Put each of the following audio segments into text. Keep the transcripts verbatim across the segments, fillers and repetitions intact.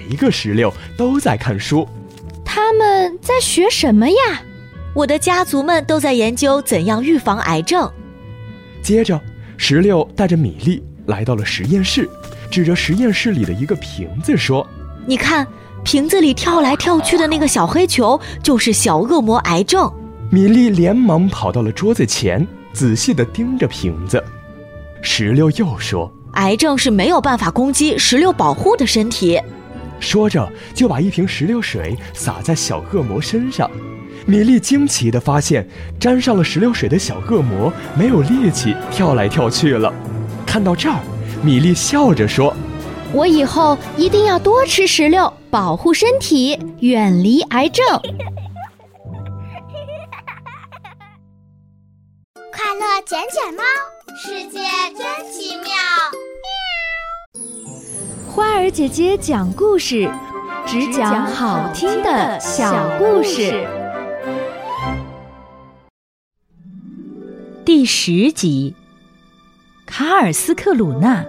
一个石榴都在看书。 他们在学什么呀？ 我的家族们都在研究怎样预防癌症。 接着，石榴带着米粒来到了实验室，指着实验室里的一个瓶子说： 你看，瓶子里跳来跳去的那个小黑球就是小恶魔癌症。 米粒连忙跑到了桌子前，仔细地盯着瓶子。石榴又说： 癌症是没有办法攻击石榴保护的身体。 说着就把一瓶石榴水洒在小恶魔身上。米粒惊奇地发现，沾上了石榴水的小恶魔没有力气跳来跳去了。看到这儿，米粒笑着说： 我以后一定要多吃石榴，保护身体，远离癌症。 快乐捡捡猫，世界真奇妙。 花儿姐姐讲故事，只讲好听的小故事。 第十集，卡尔斯克鲁纳。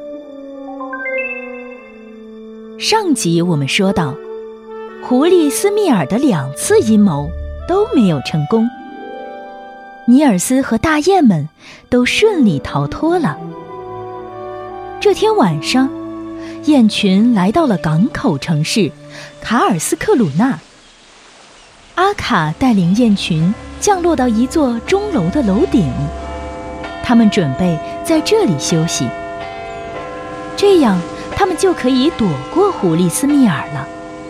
上集我们说到，狐狸斯密尔的两次阴谋都没有成功，尼尔斯和大雁们都顺利逃脱了。这天晚上，雁群来到了港口城市卡尔斯克鲁纳。阿卡带领雁群降落到一座钟楼的楼顶，他们准备在这里休息，这样他们就可以躲过狐狸斯密尔了。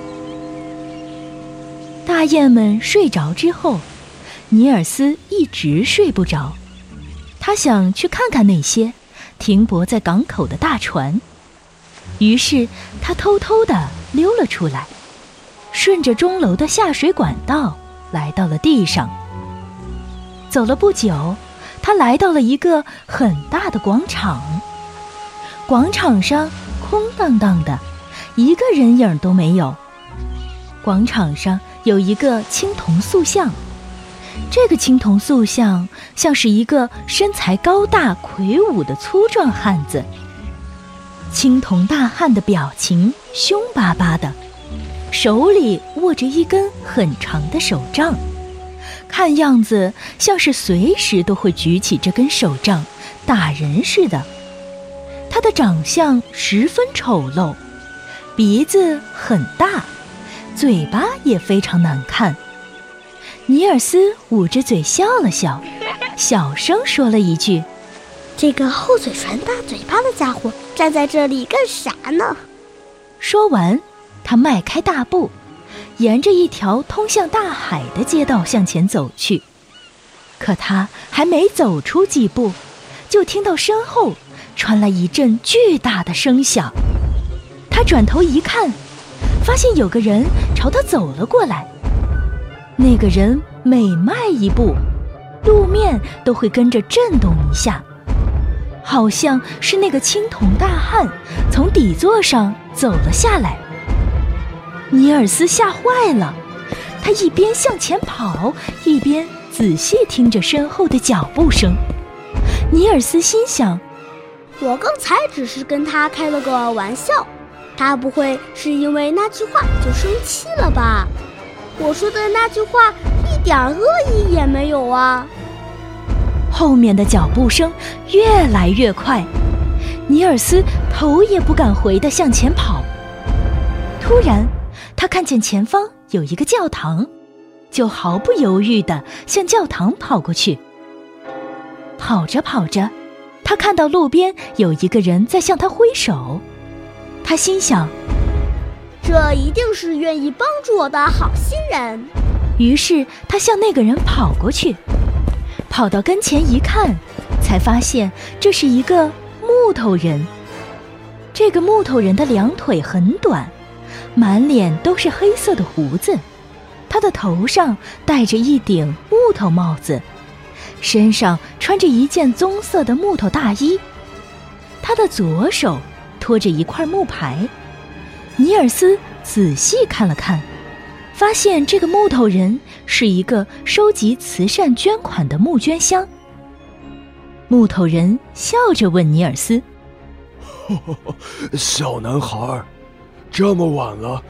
大雁们睡着之后，尼尔斯一直睡不着，他想去看看那些停泊在港口的大船，于是他偷偷地溜了出来，顺着钟楼的下水管道来到了地上。走了不久，他来到了一个很大的广场，广场上空荡荡的，一个人影都没有。广场上有一个青铜塑像，这个青铜塑像像是一个身材高大魁梧的粗壮汉子。青铜大汉的表情凶巴巴的，手里握着一根很长的手杖，看样子像是随时都会举起这根手杖打人似的。他的长相十分丑陋，鼻子很大，嘴巴也非常难看。尼尔斯捂着嘴笑了笑，小声说了一句： 这个厚嘴唇大嘴巴的家伙站在这里干啥呢？ 说完，他迈开大步，沿着一条通向大海的街道向前走去。可他还没走出几步，就听到身后传来一阵巨大的声响。他转头一看，发现有个人朝他走了过来。那个人每迈一步，路面都会跟着震动一下，好像是那个青铜大汉从底座上走了下来。尼尔斯吓坏了，他一边向前跑，一边仔细听着身后的脚步声。尼尔斯心想， 我刚才只是跟他开了个玩笑，他不会是因为那句话就生气了吧？我说的那句话一点恶意也没有啊。 后面的脚步声越来越快，尼尔斯头也不敢回地向前跑。突然，他看见前方有一个教堂，就毫不犹豫地向教堂跑过去。跑着跑着，他看到路边有一个人在向他挥手，他心想， 这一定是愿意帮助我的好心人。 于是他向那个人跑过去，跑到跟前一看，才发现这是一个木头人。这个木头人的两腿很短，满脸都是黑色的胡子，他的头上戴着一顶木头帽子，身上穿着一件棕色的木头大衣。他的左手托着一块木牌。尼尔斯仔细看了看，发现这个木头人是一个收集慈善捐款的募捐箱。木头人笑着问尼尔斯： 小男孩，这么晚了